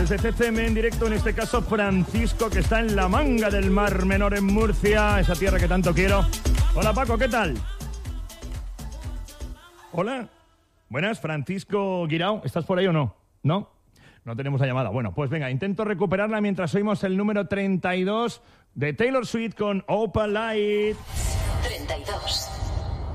Desde CCM en directo, en este caso Francisco, que está en la manga del Mar Menor en Murcia, esa tierra que tanto quiero. Hola Paco, ¿qué tal? Hola. Buenas, Francisco Guirao, ¿estás por ahí o no? ¿No? No tenemos la llamada. Bueno, pues venga, intento recuperarla mientras oímos el número 32 de Taylor Swift con Opalite. 32.